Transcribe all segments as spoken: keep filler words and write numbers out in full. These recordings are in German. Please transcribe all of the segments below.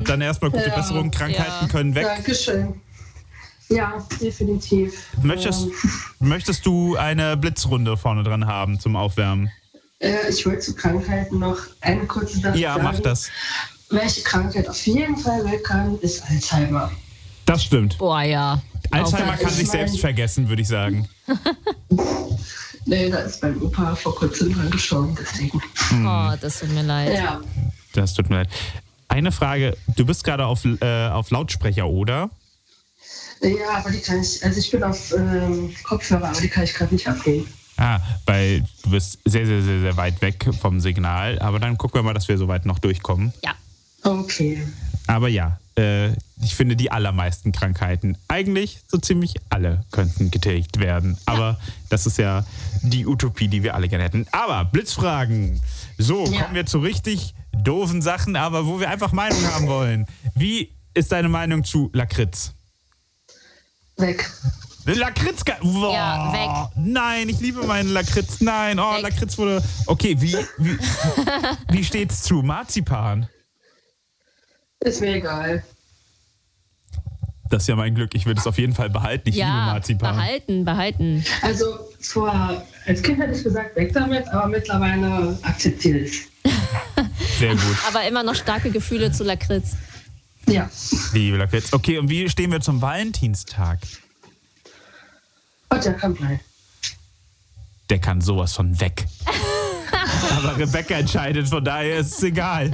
dann erstmal gute Ja. Besserung. Krankheiten Ja. können weg. Dankeschön. Ja, definitiv. Möchtest, Ähm, möchtest du eine Blitzrunde vorne dran haben zum Aufwärmen? äh, ich wollte zu Krankheiten noch eine kurze Sache Ja, sagen. mach das. Welche Krankheit auf jeden Fall weg kann, ist Alzheimer. Das stimmt. Boah, ja. Alzheimer Auf- kann sich Ich mein- selbst vergessen, würde ich sagen. Nee, da ist mein Opa vor kurzem dran gestorben, deswegen. Oh, das tut mir leid. Ja. Das tut mir leid. Eine Frage. Du bist gerade auf, äh, auf Lautsprecher, oder? Ja, aber die kann ich, also ich bin auf ähm, Kopfhörer, aber die kann ich gerade nicht abgeben. Ah, weil du bist sehr, sehr, sehr, sehr weit weg vom Signal. Aber dann gucken wir mal, dass wir so weit noch durchkommen. Ja. Okay. Aber ja, äh, ich finde, die allermeisten Krankheiten, eigentlich so ziemlich alle, könnten getilgt werden. Aber das ist ja die Utopie, die wir alle gerne hätten. Aber Blitzfragen. So, Ja. kommen wir zu richtig doofen Sachen, aber wo wir einfach Meinung haben wollen. Wie ist deine Meinung zu Lakritz? Weg. Lakritz, boah, Ja, weg. Nein, ich liebe meinen Lakritz. Nein, oh, Weg. Lakritz wurde. Okay, wie, wie, wie steht's zu Marzipan? Ist mir egal. Das ist ja mein Glück. Ich würde es auf jeden Fall behalten. Ich liebe Ja, Marzipan. behalten, behalten. Also vor, als Kind hätte ich gesagt, weg damit, aber mittlerweile akzeptiere ich es. Sehr gut. Aber immer noch starke Gefühle zu Lakritz. Ja. Liebe Lakritz. Okay, und wie stehen wir zum Valentinstag? Und der kann bleiben. Der kann sowas von weg. Aber Rebecca entscheidet, von daher ist es egal.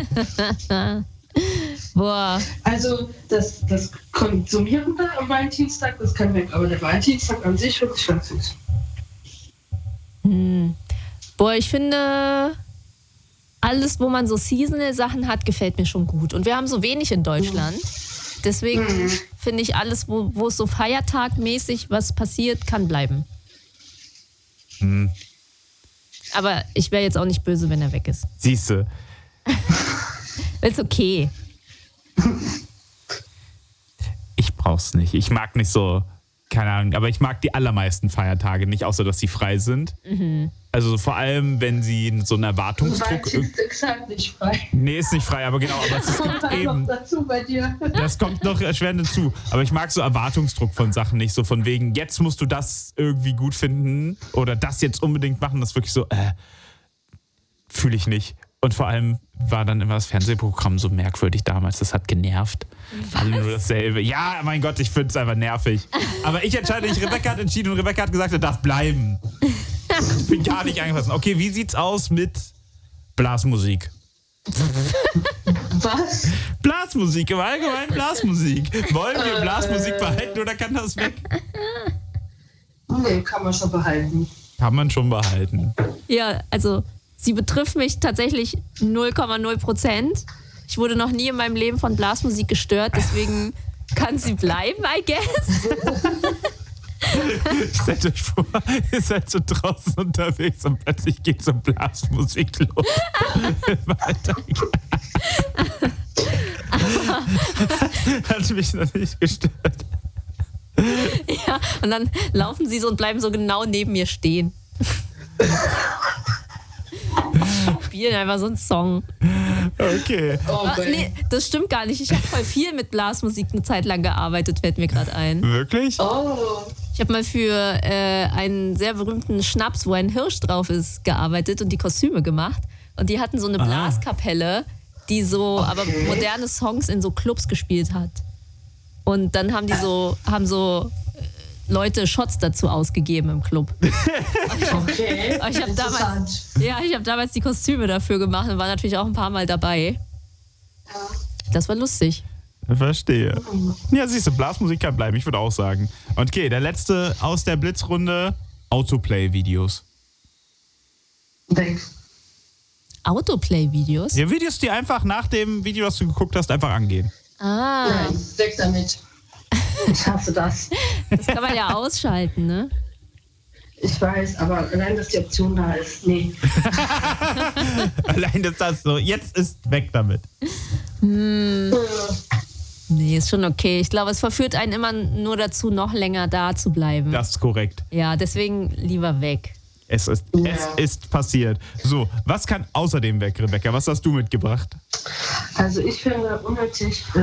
Boah, Also das, das Konsumierende am Valentinstag, das kann weg, aber der Valentinstag an sich finde ich ganz süß. boah, ich finde, alles, wo man so Seasonal-Sachen hat, gefällt mir schon gut. Und wir haben so wenig in Deutschland. Deswegen Mhm. finde ich, alles, wo, wo es so feiertagmäßig was passiert, kann bleiben. Hm, Aber ich wäre jetzt auch nicht böse, wenn er weg ist. siehste. Ist okay. Ich brauch's nicht. Ich mag nicht so, keine Ahnung, aber ich mag die allermeisten Feiertage nicht, außer dass sie frei sind. Also vor allem, wenn sie so einen Erwartungsdruck... Valentinstag ist halt nicht frei. Nee, ist nicht frei, aber genau, aber es Kommt gibt halt noch eben... dazu bei dir. Das kommt noch erschwerend hinzu. Aber ich mag so Erwartungsdruck von Sachen nicht. So von wegen, jetzt musst du das irgendwie gut finden oder das jetzt unbedingt machen. Das ist wirklich so, äh, fühle ich nicht. Und vor allem war dann immer das Fernsehprogramm so merkwürdig damals. Das hat genervt. Alle nur dasselbe. Ja, mein Gott, ich finde es einfach nervig. Aber ich entscheide nicht. Rebecca hat entschieden und Rebecca hat gesagt, er darf bleiben. Ich bin gar nicht angepasst. Okay, wie sieht's aus mit Blasmusik? Was? Blasmusik, im Allgemeinen Blasmusik. Wollen wir Blasmusik behalten oder kann das weg? Nee, kann man schon behalten. Kann man schon behalten. Ja, also sie betrifft mich tatsächlich null Komma null Prozent. Ich wurde noch nie in meinem Leben von Blasmusik gestört, deswegen kann sie bleiben, I guess. Stellt euch vor, ihr seid so draußen unterwegs und plötzlich geht so Blasmusik los. Im Alltag. Hat mich noch nicht gestört. Ja, und dann laufen sie so und bleiben so genau neben mir stehen. Spielen einfach so einen Song. Okay. Oh, Ah, Mann. nee, das stimmt gar nicht. Ich habe voll viel mit Blasmusik eine Zeit lang gearbeitet, fällt mir gerade ein. Wirklich? Oh. Ich habe mal für äh, einen sehr berühmten Schnaps, wo ein Hirsch drauf ist, gearbeitet und die Kostüme gemacht. Und die hatten so eine Ah. Blaskapelle, die so aber moderne Songs in so Clubs gespielt hat. Und dann haben die so, haben so äh, Leute Shots dazu ausgegeben im Club. Okay. Aber ich habe damals, Interessant. ja, ich habe damals die Kostüme dafür gemacht und war natürlich auch ein paar Mal dabei. Das war lustig. Verstehe. Ja, siehst du, Blasmusik kann bleiben, ich würde auch sagen. Und okay, der letzte aus der Blitzrunde, Autoplay-Videos. Denk. Autoplay-Videos? Ja, Videos, die einfach nach dem Video, das du geguckt hast, einfach angehen. Ah, Nein, weg damit. Ich hasse das. das kann man ja ausschalten, ne? Ich weiß, aber allein, dass die Option da ist, nee. Allein ist das so, jetzt ist weg damit. Nee, ist schon okay. Ich glaube, es verführt einen immer nur dazu, noch länger da zu bleiben. Das ist korrekt. Ja, deswegen lieber weg. Es ist, Ja. es ist passiert. So, was kann außerdem weg, Rebecca? Was hast du mitgebracht? Also ich finde unnötig